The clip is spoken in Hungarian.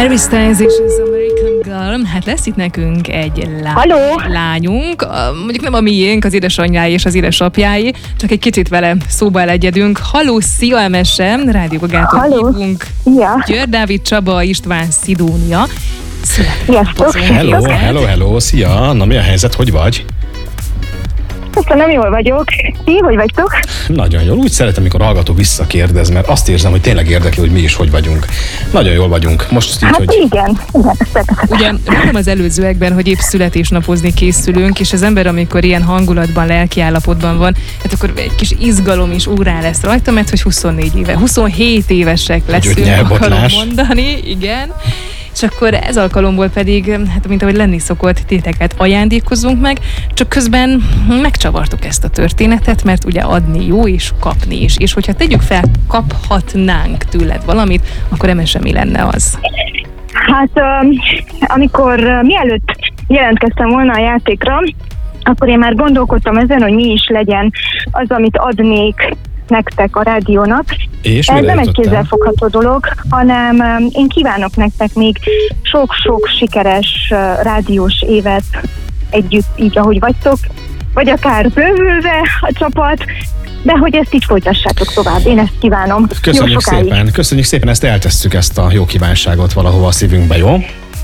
Harry Styles és az American Girl. Hát lesz itt nekünk egy lányunk, mondjuk nem a miénk, az édesanyjáé és az édesapjáé, csak egy kicsit vele szóba elegyedünk. Halló, szia Emese, rádiógától hívunk. Ja. György Dávid, Csaba, István, Szidónia. Sziasztok! Hello, szia! Na, mi a helyzet, hogy vagy? Köszönöm, jól vagyok. Ti, hogy vagytok? Nagyon jól. Úgy szeretem, amikor a hallgató visszakérdez, mert azt érzem, hogy tényleg érdekli, hogy mi is hogy vagyunk. Nagyon jól vagyunk. Most így, hát hogy... igen. Ugye mondom az előzőekben, hogy épp születésnapozni készülünk, és az ember, amikor ilyen hangulatban, lelkiállapotban van, hát akkor egy kis izgalom is órá lesz rajta, mert hogy 27 évesek leszünk, akarom mondani. Igen. És akkor ez alkalomból pedig, hát mint ahogy lenni szokott, téteket ajándékozzunk meg, csak közben megcsavartuk ezt a történetet, mert ugye adni jó és kapni is. És hogyha tegyük fel, kaphatnánk tőled valamit, akkor Emese mi lenne az? Hát amikor mielőtt jelentkeztem volna a játékra, akkor én már gondolkodtam ezen, hogy mi is legyen az, amit adnék nektek a rádiónak. És ez nem egy kézzelfogható dolog, hanem én kívánok nektek még sok-sok sikeres rádiós évet együtt, így ahogy vagytok, vagy akár bővülve a csapat, de hogy ezt így folytassátok tovább. Én ezt kívánom. Köszönjük szépen, ezt eltesszük, ezt a jó kívánságot valahova a szívünkbe, jó?